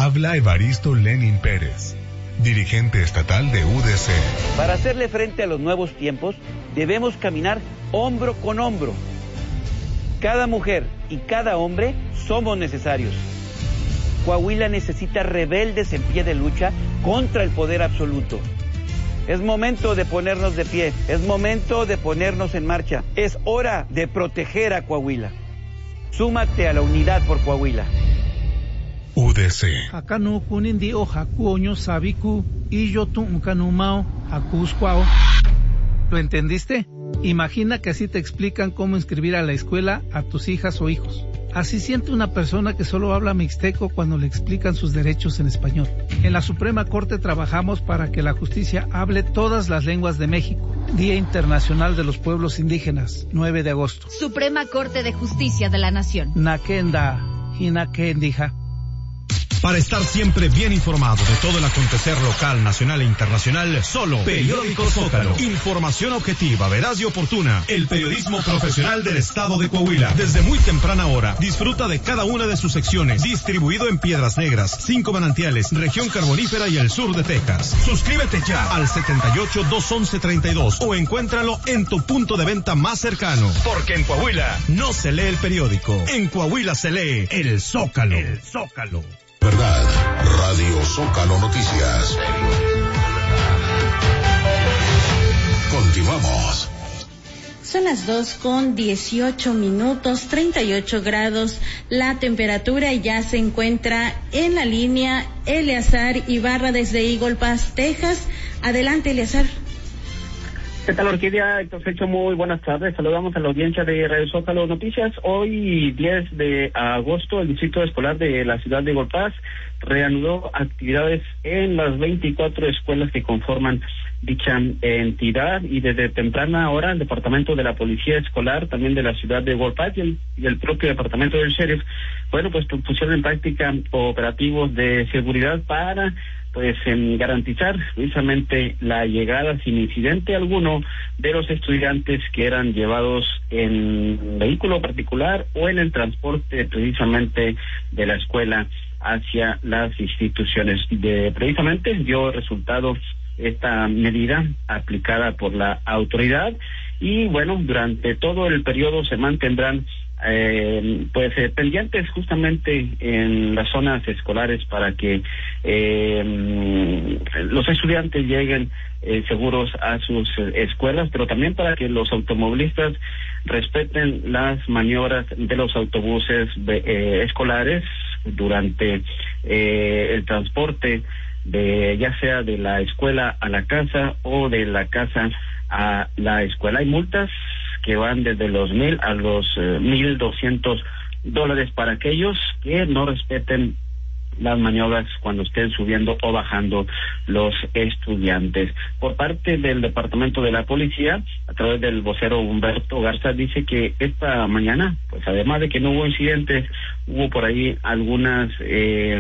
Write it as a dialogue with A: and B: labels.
A: Habla Evaristo Lenin Pérez, dirigente estatal de UDC.
B: Para hacerle frente a los nuevos tiempos, debemos caminar hombro con hombro. Cada mujer y cada hombre somos necesarios. Coahuila necesita rebeldes en pie de lucha contra el poder absoluto. Es momento de ponernos de pie, es momento de ponernos en marcha. Es hora de proteger a Coahuila. Súmate a la unidad por Coahuila.
A: UDC.
C: Hakanu kunindi o hakuoño sabiku y yo tu mkanumao hakuskwao. ¿Lo entendiste? Imagina que así te explican cómo inscribir a la escuela a tus hijas o hijos. Así siente una persona que solo habla mixteco cuando le explican sus derechos en español. En la Suprema Corte trabajamos para que la justicia hable todas las lenguas de México. Día Internacional de los Pueblos Indígenas, 9 de agosto.
D: Suprema Corte de Justicia de la Nación.
C: Nakenda, hinakendija.
E: Para estar siempre bien informado de todo el acontecer local, nacional e internacional, solo Periódico Zócalo. Información objetiva, veraz y oportuna. El periodismo profesional del estado de Coahuila. Desde muy temprana hora, disfruta de cada una de sus secciones. Distribuido en Piedras Negras, 5 Manantiales, región carbonífera y el sur de Texas. Suscríbete ya al 78-211-32 o encuéntralo en tu punto de venta más cercano. Porque en Coahuila no se lee el periódico. En Coahuila se lee el Zócalo. El Zócalo.
F: Verdad, Radio Zócalo Noticias. Continuamos.
G: Son las 2:18, 38 grados la temperatura, y ya se encuentra en la línea Eleazar Ibarra desde Eagle Pass, Texas. Adelante, Eleazar.
H: ¿Qué tal, Orquídea? Entonces, muy buenas tardes. Saludamos a la audiencia de Radio Zócalo Noticias. Hoy, 10 de agosto, el Distrito Escolar de la ciudad de Eagle Pass reanudó actividades en las 24 escuelas que conforman dicha entidad, y desde temprana hora el Departamento de la Policía Escolar, también de la ciudad de Eagle Pass, y el propio Departamento del Sheriff, bueno, pues pusieron en práctica operativos de seguridad para garantizar precisamente la llegada sin incidente alguno de los estudiantes que eran llevados en vehículo particular o en el transporte precisamente de la escuela hacia las instituciones. Precisamente dio resultados esta medida aplicada por la autoridad, y bueno, durante todo el periodo se mantendrán pendientes justamente en las zonas escolares para que los estudiantes lleguen seguros a sus escuelas, pero también para que los automovilistas respeten las maniobras de los autobuses escolares durante el transporte ya sea de la escuela a la casa o de la casa a la escuela. Hay multas que van desde los $1,000 a los $1,200 para aquellos que no respeten las maniobras cuando estén subiendo o bajando los estudiantes. Por parte del Departamento de la Policía, a través del vocero Humberto Garza, dice que esta mañana, pues además de que no hubo incidentes, hubo por ahí algunas